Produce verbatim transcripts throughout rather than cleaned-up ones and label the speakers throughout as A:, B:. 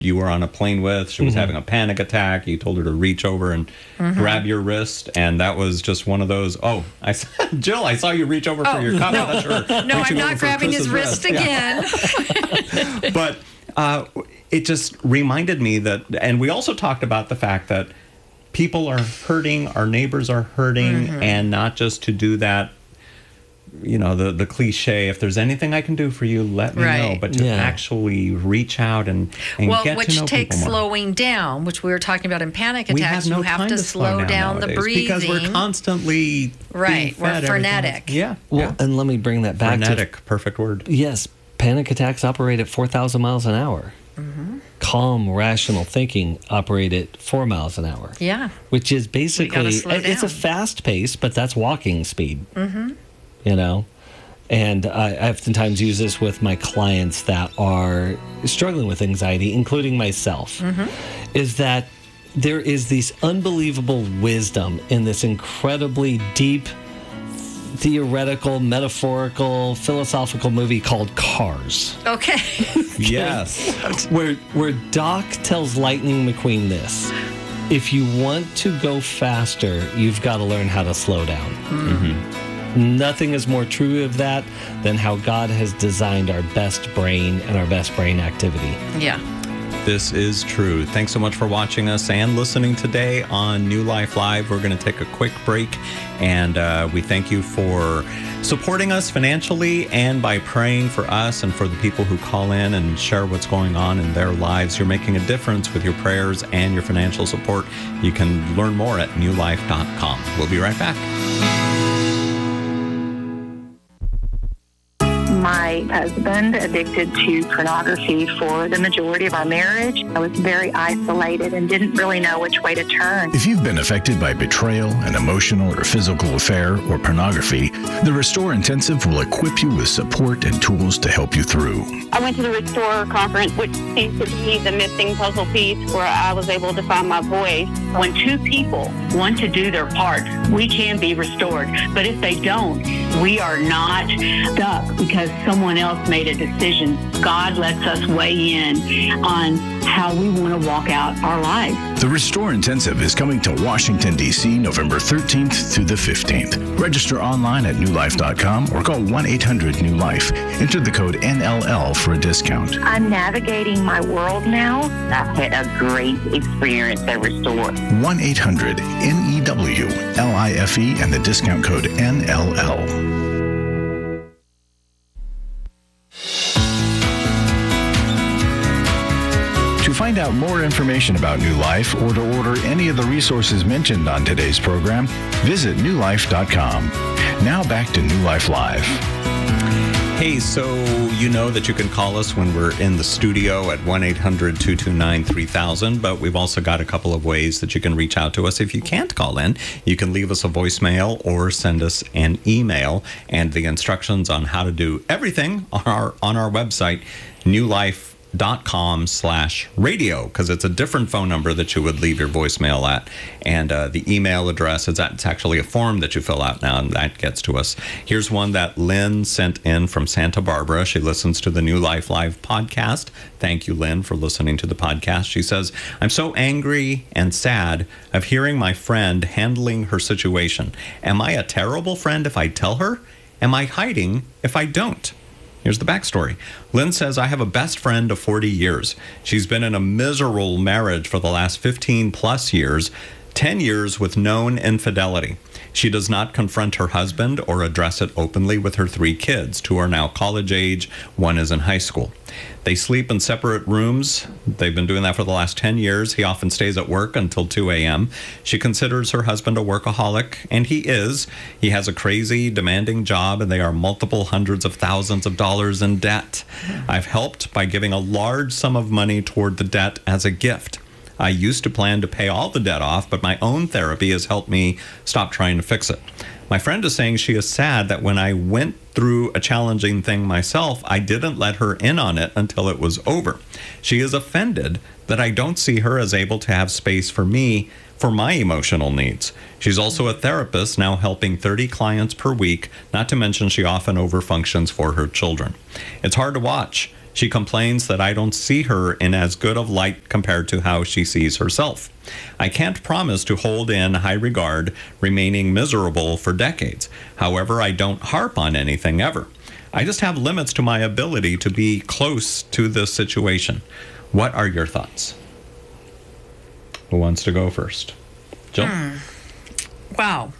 A: you were on a plane with. She was mm-hmm. having a panic attack. You told her to reach over and mm-hmm. grab your wrist, and that was just one of those, oh, I saw, Jill, I saw you reach over oh, for your cup.
B: No,
A: I sure
B: no I'm not grabbing his wrist, wrist again.
A: Yeah. But uh, it just reminded me that, and we also talked about the fact that people are hurting, our neighbors are hurting, mm-hmm. and not just to do that, you know, the, the cliche, if there's anything I can do for you, let me right. know. But to yeah. actually reach out and, and
B: well,
A: get to know people more.
B: Which takes slowing down, which we were talking about in panic attacks.
A: We have no
B: you have
A: time
B: to,
A: to
B: slow down, down the breathing.
A: Because we're constantly
B: right.
A: being fed
B: We're frenetic.
A: Yeah.
C: Well,
A: yeah.
C: and let me bring that back
A: frenetic,
C: to...
A: perfect word.
C: Yes. Panic attacks operate at four thousand miles an hour.
B: Mm-hmm.
C: Calm, rational thinking operate at four miles an hour.
B: Yeah.
C: Which is basically... It's a fast pace, but that's walking speed.
B: Mm-hmm.
C: You know? And I oftentimes use this with my clients that are struggling with anxiety, including myself,
B: mm-hmm.
C: is that there is this unbelievable wisdom in this incredibly deep, theoretical, metaphorical, philosophical movie called Cars.
B: Okay.
A: Yes.
C: Where, where Doc tells Lightning McQueen this. If you want to go faster, you've got to learn how to slow down.
A: Mm-hmm.
C: Nothing is more true of that than how God has designed our best brain and our best brain activity.
B: Yeah.
A: This is true. Thanks so much for watching us and listening today on New Life Live. We're going to take a quick break, and uh, we thank you for supporting us financially and by praying for us and for the people who call in and share what's going on in their lives. You're making a difference with your prayers and your financial support. You can learn more at new life dot com. We'll be right back.
D: My husband addicted to pornography for the majority of our marriage. I was very isolated and didn't really know which way to turn.
E: If you've been affected by betrayal, an emotional or physical affair, or pornography, the Restore Intensive will equip you with support and tools to help you through.
F: I went to the Restore conference, which seems to be the missing puzzle piece where I was able to find my voice.
G: When two people want to do their part, we can be restored. But if they don't, we are not stuck because someone else made a decision. God lets us weigh in on how we want to walk out our lives.
E: The Restore Intensive is coming to Washington, D C November thirteenth through the fifteenth. Register online at new life dot com or call one eight hundred new life. Enter the code N L L for a discount.
D: I'm navigating my world now.
H: I've had a great experience at Restore.
E: one eight hundred N E W L I F E and the discount code N L L. To find out more information about New Life or to order any of the resources mentioned on today's program, visit new life dot com. Now back to New Life Live.
A: Hey, so you know that you can call us when we're in the studio at one eight hundred two two nine three thousand, but we've also got a couple of ways that you can reach out to us. If you can't call in, you can leave us a voicemail or send us an email, and the instructions on how to do everything on our on our website, new life dot com slash radio, because it's a different phone number that you would leave your voicemail at, and uh, the email address is it's actually a form that you fill out now, and that gets to us. Here's one that Lynn sent in from Santa Barbara. She listens to the New Life Live podcast. Thank you, Lynn, for listening to the podcast. She says, I'm so angry and sad of hearing my friend handling her situation. Am I a terrible friend if I tell her? Am I hiding if I don't? Here's the backstory. Lynn says, I have a best friend of forty years. She's been in a miserable marriage for the last fifteen plus years, ten years with known infidelity. She does not confront her husband or address it openly with her three kids. Two are now college age, one is in high school. They sleep in separate rooms. They've been doing that for the last ten years. He often stays at work until two a.m. She considers her husband a workaholic, and he is. He has a crazy, demanding job, and they are multiple hundreds of thousands of dollars in debt. I've helped by giving a large sum of money toward the debt as a gift. I used to plan to pay all the debt off, but my own therapy has helped me stop trying to fix it. My friend is saying she is sad that when I went through a challenging thing myself, I didn't let her in on it until it was over. She is offended that I don't see her as able to have space for me for my emotional needs. She's also a therapist, now helping thirty clients per week, not to mention she often overfunctions for her children. It's hard to watch. She complains that I don't see her in as good of light compared to how she sees herself. I can't promise to hold in high regard, remaining miserable for decades. However, I don't harp on anything ever. I just have limits to my ability to be close to this situation. What are your thoughts? Who wants to go first? Jill?
B: Hmm. Wow.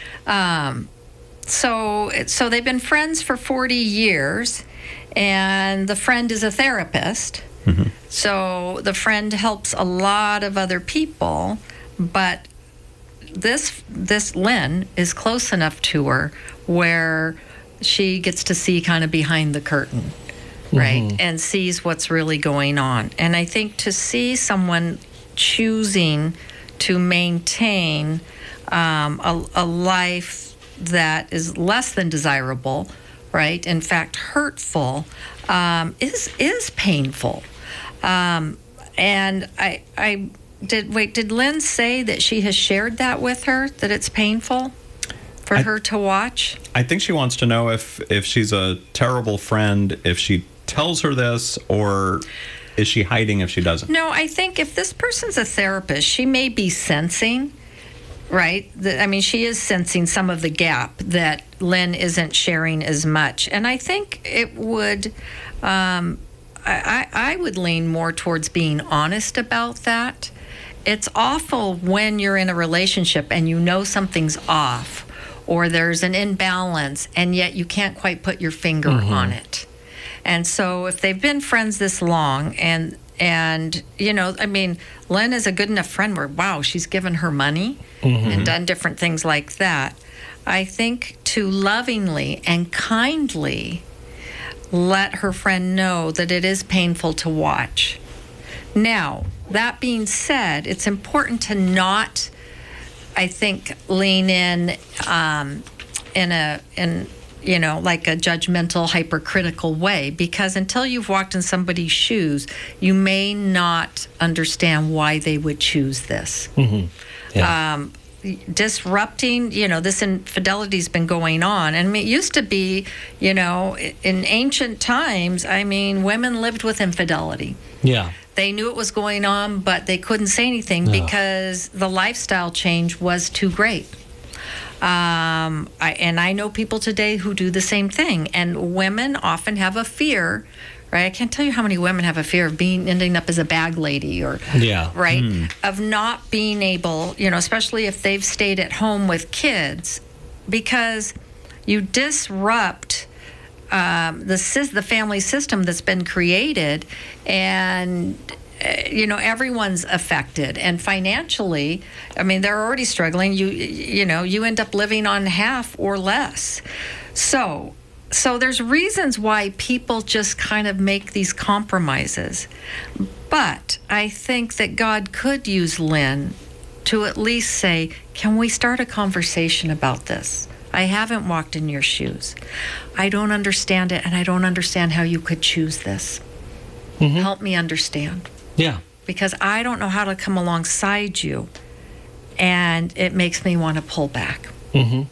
B: Um, so, so they've been friends for forty years, and the friend is a therapist. Mm-hmm. So the friend helps a lot of other people, but this this Lynn is close enough to her where she gets to see kind of behind the curtain, right? Mm-hmm. And sees what's really going on. And I think to see someone choosing to maintain um, a, a life that is less than desirable, right? In fact, hurtful, um, is is painful. Um, and I, I did. Wait, did Lynn say that she has shared that with her? That it's painful for I, her to watch?
A: I think she wants to know if if she's a terrible friend, if she tells her this, or is she hiding if she doesn't?
B: No, I think if this person's a therapist, she may be sensing. Right? The, I mean, she is sensing some of the gap that Lynn isn't sharing as much. And I think it would, um, I, I would lean more towards being honest about that. It's awful when you're in a relationship and you know something's off or there's an imbalance and yet you can't quite put your finger mm-hmm. on it. And so if they've been friends this long and, and, you know, I mean, Lynn is a good enough friend where, wow, she's given her money mm-hmm. and done different things like that. I think to lovingly and kindly let her friend know that it is painful to watch. Now, that being said, it's important to not, I think, lean in um, in a in you know, like a judgmental, hypercritical way, because until you've walked in somebody's shoes, you may not understand why they would choose this. Mm-hmm. Yeah. Um, disrupting, you know, this infidelity's been going on. And I mean, it used to be, you know, in ancient times, I mean, women lived with infidelity.
C: Yeah.
B: They knew it was going on, but they couldn't say anything no. because the lifestyle change was too great. Um, I, and I know people today who do the same thing. And women often have a fear, right? I can't tell you how many women have a fear of being ending up as a bag lady or,
C: yeah.
B: right?
C: Mm.
B: Of not being able, you know, especially if they've stayed at home with kids, because you disrupt um, the the family system that's been created, and you know, everyone's affected. And financially, I mean, they're already struggling. You, you know, you end up living on half or less. So, so there's reasons why people just kind of make these compromises. But I think that God could use Lynn to at least say, can we start a conversation about this? I haven't walked in your shoes. I don't understand it, and I don't understand how you could choose this. Mm-hmm. Help me understand.
C: Yeah.
B: Because I don't know how to come alongside you, and it makes me want to pull back.
C: Mm-hmm.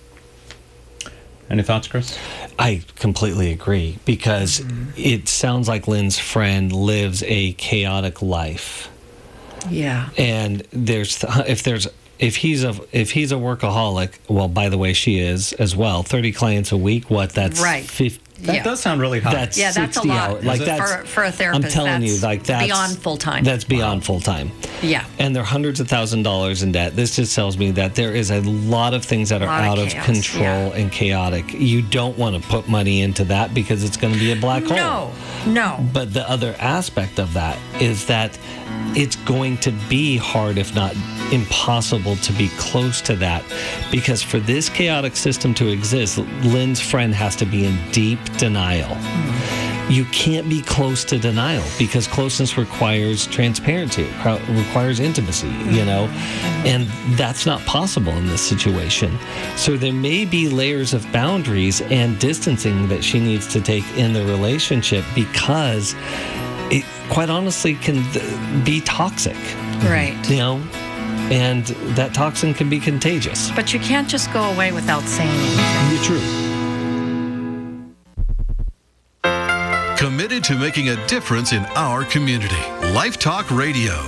A: Any thoughts, Chris?
C: I completely agree, because mm-hmm. it sounds like Lynn's friend lives a chaotic life.
B: Yeah.
C: And there's if there's if he's a if he's a workaholic, well, by the way, she is as well. thirty clients a week. What? That's
B: right.
C: fifty.
A: That
B: yeah.
A: does sound really high.
C: That's
B: yeah, that's a lot.
C: Hours. Like that's,
B: for, for a therapist.
C: I'm telling
B: that's
C: you, like that's
B: beyond full time.
C: That's beyond wow. full time.
B: Yeah.
C: And they're hundreds of thousand dollars in debt. This just tells me that there is a lot of things that are out of, of control yeah. and chaotic. You don't want to put money into that because it's going to be a black hole.
B: No, no.
C: But the other aspect of that is that it's going to be hard, if not impossible, to be close to that, because for this chaotic system to exist, Lynn's friend has to be in deep denial. Mm-hmm. You can't be close to denial because closeness requires transparency, it requires intimacy, you know, and that's not possible in this situation. So there may be layers of boundaries and distancing that she needs to take in the relationship, because it quite honestly can be toxic.
B: Right.
C: You know, and that toxin can be contagious.
B: But you can't just go away without saying anything.
C: You're true.
I: Committed committed to making a difference in our community. Life Talk Radio.